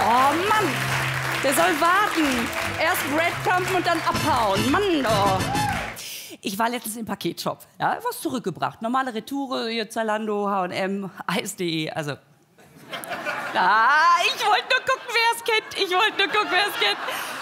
Oh Mann, der soll warten. Erst Breadcrumben und dann abhauen. Mann, oh. Ich war letztens im Paketshop. Ja, was zurückgebracht. Normale Retoure, hier Zalando, H&M, Eis.de, also... Ah, ich wollte nur gucken, wer es kennt.